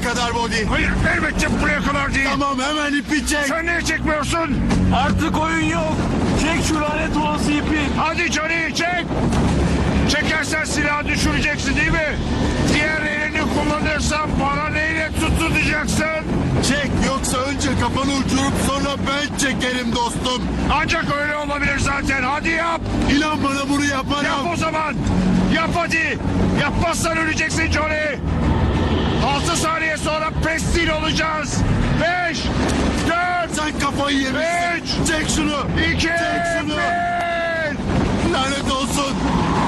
kadar Body. Hayır, elbette buraya kadar değil. Tamam, hemen ipi çek. Sen niye çekmiyorsun? Artık oyun yok. Çek şu lanet olası ipi. Hadi Johnny, çek. Çekersen silahı düşüreceksin değil mi? Diğer elini kullanırsan bana neyle tutacaksın? Çek, yoksa önce kafanı uçurup sonra ben çekerim dostum. Ancak öyle olabilir zaten. Hadi yap. İnan bana, bunu yaparım. Yap o zaman. Yap hadi. Yapmazsan öleceksin Johnny. 6 saniye sonra pestil olacağız. 5, 4, Sen kafayı yemişsin. Üç, Çek şunu. 2, Çek şunu. 1. Lanet olsun.